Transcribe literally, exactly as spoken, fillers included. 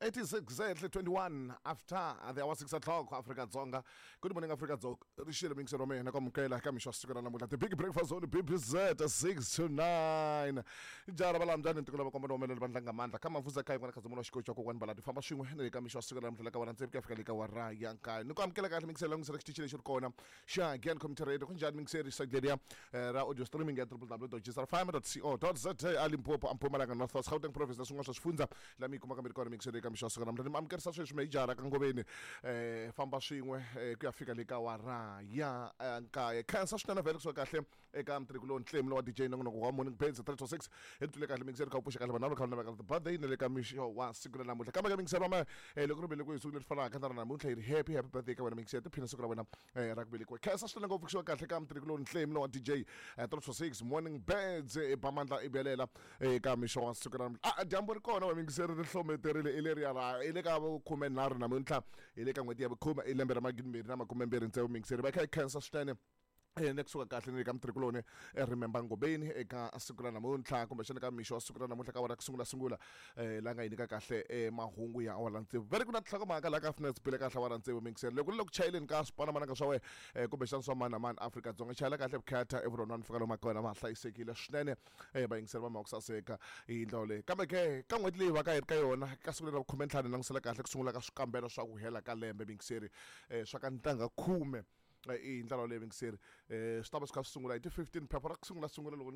eighty-six exactly twenty-one after the hour six o'clock Africa Dzonga. Good morning Africa Dzonga. Rishile Mingse Rome nakwamukela kamishwa sikana namuhla. The big breakfast on the B P Z six to nine. Jara bala mjani ntikula bakomba omele bandla ngamandla. Kama mvuza kai kwana kazomola shikocho kwa bala difamba shingwe ne kamishwa sikana namuhla ka wana ntsepke Africa lika wara yanka. Nikwamukela ka Mingse long select tichile shukona. Sha again commentary kunjani Mingse risagledia ra audio streaming at w w w dot g s r f m dot co dot z a Limpopo Mpumalanga North West Gauteng Province nasunga swifunza la mikuma kamikona Mingse kamishwa namhlanje mamkerisa sweswi mejara kangobeni eh famba swin'we kuyafika le ka wara ya nkaya cancer swinene vele kuswa kahle eka mtrikulo nhlemi lo wa D J nongo wa morning beds three to six etule kahle Mingse ka upusha kahle banalo khona ba the birthday ne le ka misho wa sikula namuhla kama ka Mingse mama le kurubele ku isuku lefana ka ndana namuhla happy happy birthday ka wena Mingse tiphina sukula wena eh rakubele ku cancer swinene ngo kuswa kahle ka mtrikulo nhlemi lo wa D J three to six morning beds ebamandla ibelela ka misho wa sikula ah dyambo ri kona wa Mingse ri hlometerile ile ri ra ile ka khume nharhu namuntlha ile ka n'hweti ya vukhuma ilembe ra magidi na makume mbirhi ntsevu Mingse va kha cancer swinene ene kusuka kahle ni ka mtrikulone remember ngobeni eka siku la namuntlha kumbe xana ka mixo siku la namuntlha ka wara kusungula sungula la nga yinika kahle mahungu ya awala ntsevu veri kuna tlhaka mhaka la ka finance bile kahle wara ntsevu Mingse loko loko chayeleni ka swipana mananga swa we kumbe xana swa mani man Africa Dzonga chayela kahle vukhata everyone one fika lo makona ma hlayisekile swinene va yingisela va ma kusaseka hi ndlela leyi kambe ke ka n'hweti leyi va ka hi ri ka yona ka siku leri khume ntlhanu langisela kahle kusungula ka swikambelo swa ku hela ka lembe Mingse swa ka ntanga khume i ndlela leyi Mingse eh swi ta va swi kha swi sungula hi ti fifteen phepha ra ku sungula sungula loko